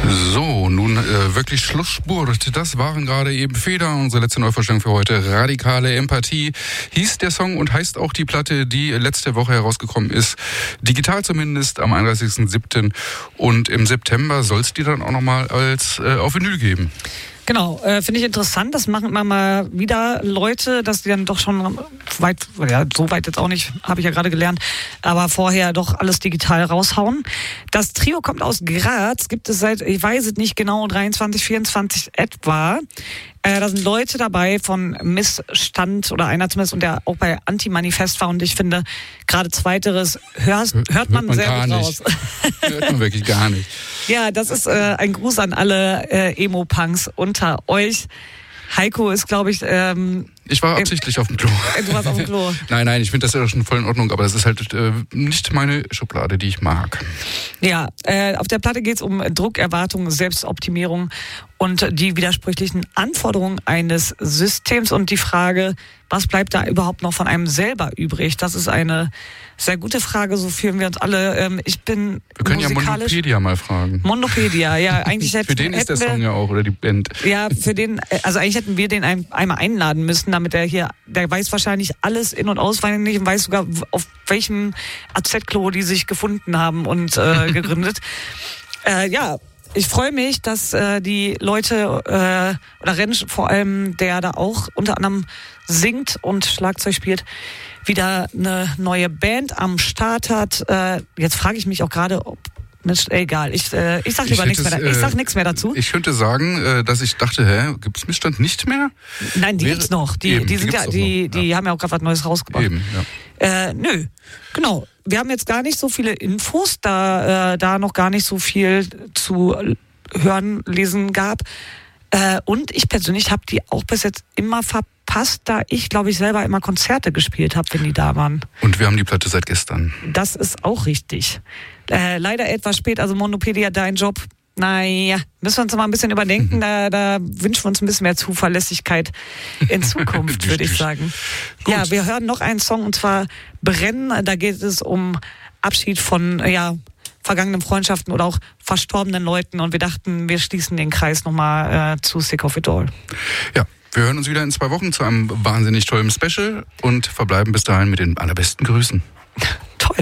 So, nun wirklich Schlussspurt. Das waren gerade eben Feder, unsere letzte Neuvorstellung für heute. Radikale Empathie hieß der Song und heißt auch die Platte, die letzte Woche herausgekommen ist. Digital zumindest am 31.07. Und im September soll es die dann auch nochmal als auf Vinyl geben. Genau, finde ich interessant. Das machen immer mal wieder Leute, dass die dann doch schon weit, ja, so weit jetzt auch nicht, habe ich ja gerade gelernt, aber vorher doch alles digital raushauen. Das Trio kommt aus Graz, gibt es seit, ich weiß es nicht genau, 23, 24 etwa. Da sind Leute dabei von Missstand oder einer zumindest und der auch bei Anti-Manifest war und ich finde, gerade zweiteres hört man sehr gut raus. Hört man wirklich gar nicht. Ja, das ist ein Gruß an alle Emo-Punks unter euch. Heiko ist, glaube ich... ich war absichtlich auf dem Klo. Du warst auf dem Klo. Nein, ich finde das ja schon voll in Ordnung, aber das ist halt nicht meine Schublade, die ich mag. Ja, auf der Platte geht es um Druck, Erwartung, Selbstoptimierung und die widersprüchlichen Anforderungen eines Systems und die Frage, was bleibt da überhaupt noch von einem selber übrig? Das ist eine sehr gute Frage, so fühlen wir uns alle. Ich bin Wir können musikalisch... ja Mondopedia mal fragen. Mondopedia, ja. Eigentlich für den ist der Song ja auch, oder die Band. Ja, für den, also eigentlich hätten wir den einmal einladen müssen, damit er hier, der weiß wahrscheinlich alles in- und auswendig und weiß sogar, auf welchem AZ-Klo die sich gefunden haben und gegründet. Ja, ich freue mich, dass die Leute, oder Rentsch vor allem, der da auch unter anderem singt und Schlagzeug spielt, wieder eine neue Band am Start hat. Jetzt frage ich mich auch gerade, ob egal, ich sag lieber nichts mehr. Ich sag nichts mehr dazu. Ich könnte sagen, dass ich dachte, gibt es Missstand nicht mehr? Nein, die gibt's noch. Die sind ja, die haben ja auch gerade was Neues rausgebracht. Eben, ja. Nö, genau. Wir haben jetzt gar nicht so viele Infos, da noch gar nicht so viel zu hören, lesen gab. Und ich persönlich habe die auch bis jetzt immer verpasst, da ich, glaube ich, selber immer Konzerte gespielt habe, wenn die da waren. Und wir haben die Platte seit gestern. Das ist auch richtig. Leider etwas spät, also Mondopedia, dein Job, naja, müssen wir uns mal ein bisschen überdenken, da wünschen wir uns ein bisschen mehr Zuverlässigkeit in Zukunft, würde ich sagen. Gut. Ja, wir hören noch einen Song und zwar Brennen, da geht es um Abschied von, vergangenen Freundschaften oder auch verstorbenen Leuten und wir dachten, wir schließen den Kreis nochmal zu Sick of It All. Ja, wir hören uns wieder in 2 Wochen zu einem wahnsinnig tollen Special und verbleiben bis dahin mit den allerbesten Grüßen.